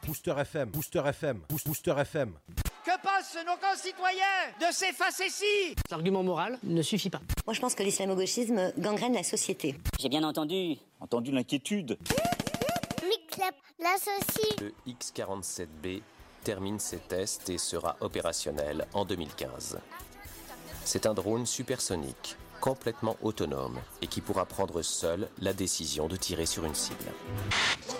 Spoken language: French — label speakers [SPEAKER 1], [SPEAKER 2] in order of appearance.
[SPEAKER 1] Booster FM, Booster FM, Booster FM.
[SPEAKER 2] Que pensent nos concitoyens de ces facéties?
[SPEAKER 3] L'argument moral ne suffit pas.
[SPEAKER 4] Moi, je pense que l'islamo-gauchisme gangrène la société.
[SPEAKER 5] J'ai bien entendu l'inquiétude.
[SPEAKER 6] Miclep, l'associe.
[SPEAKER 7] Le X47B termine ses tests et sera opérationnel en 2015. C'est un drone supersonique, complètement autonome et qui pourra prendre seul la décision de tirer sur une cible.